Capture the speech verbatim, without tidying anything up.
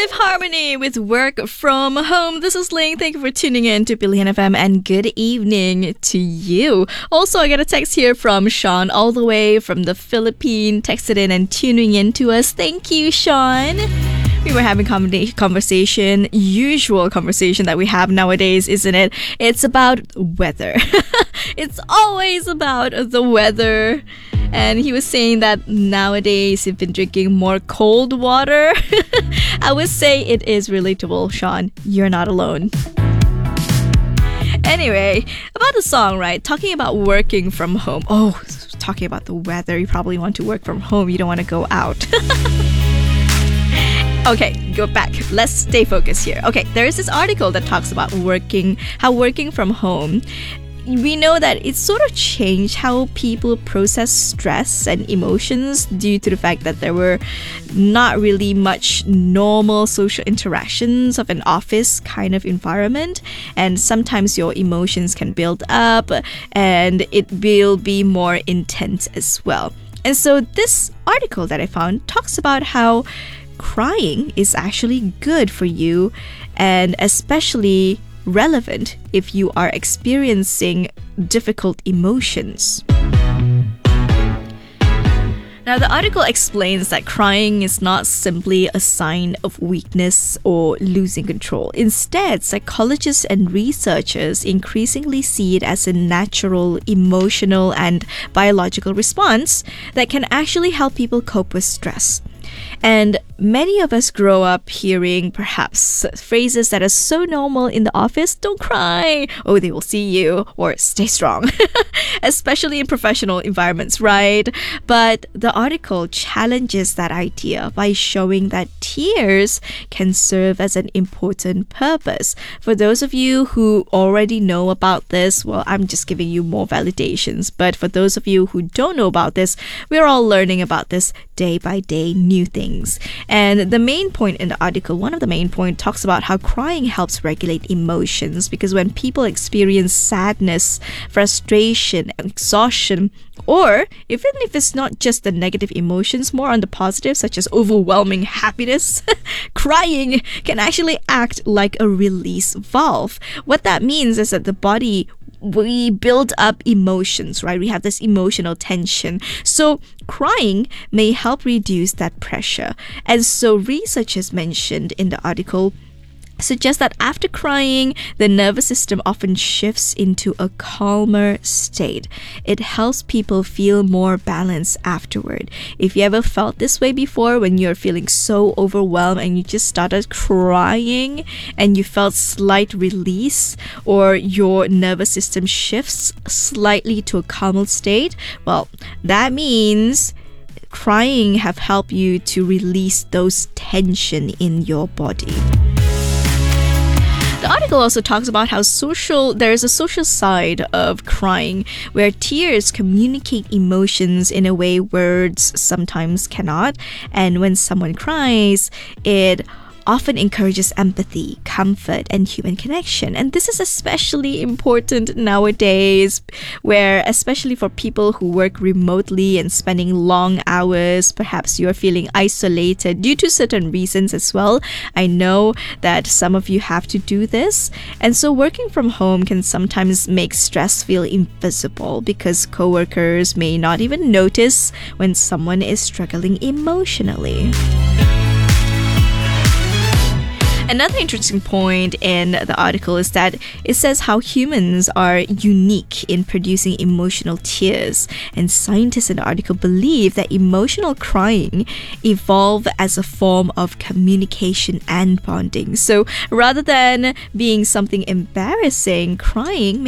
Fifth Harmony with Work From Home. This is Ling. Thank you for tuning in to Billion F M and good evening to you. Also, I got a text here from Sean all the way from the Philippines. Texted in and tuning in to us. Thank you, Sean. We were having conversation, usual conversation that we have nowadays, isn't it? It's about weather. It's always about the weather. And he was saying that nowadays you've been drinking more cold water. I would say it is relatable, Sean. You're not alone. Anyway, about the song, right? Talking about working from home. Oh, talking about the weather. You probably want to work from home. You don't want to go out. Okay, go back. Let's stay focused here. Okay, there is this article that talks about working, how working from home, we know that it's sort of changed how people process stress and emotions due to the fact that there were not really much normal social interactions of an office kind of environment. And sometimes your emotions can build up and it will be more intense as well. And so this article that I found talks about how crying is actually good for you and especially relevant if you are experiencing difficult emotions. Now, the article explains that crying is not simply a sign of weakness or losing control. Instead, psychologists and researchers increasingly see it as a natural, emotional, and biological response that can actually help people cope with stress. And many of us grow up hearing perhaps phrases that are so normal in the office: don't cry, oh, they will see you, or stay strong, especially in professional environments, right? But the article challenges that idea by showing that tears can serve as an important purpose. For those of you who already know about this, well, I'm just giving you more validations. But for those of you who don't know about this, we're all learning about this day by day, new things. And the main point in the article, one of the main points, talks about how crying helps regulate emotions, because when people experience sadness, frustration, exhaustion, or even if it's not just the negative emotions, more on the positive, such as overwhelming happiness, crying can actually act like a release valve. What that means is that the body, we build up emotions, right? We have this emotional tension. So crying may help reduce that pressure. And so researchers mentioned in the article suggests that after crying, the nervous system often shifts into a calmer state. It helps people feel more balanced afterward. If you ever felt this way before, when you're feeling so overwhelmed and you just started crying and you felt slight release, or your nervous system shifts slightly to a calmer state, well, that means crying have helped you to release those tension in your body. The article also talks about how social there is a social side of crying, where tears communicate emotions in a way words sometimes cannot. And when someone cries, it often encourages empathy, comfort, and human connection. And this is especially important nowadays, where especially for people who work remotely and spending long hours, perhaps you're feeling isolated due to certain reasons as well. I know that some of you have to do this. And so working from home can sometimes make stress feel invisible, because coworkers may not even notice when someone is struggling emotionally. Another interesting point in the article is that it says how humans are unique in producing emotional tears. And scientists in the article believe that emotional crying evolved as a form of communication and bonding. So rather than being something embarrassing, crying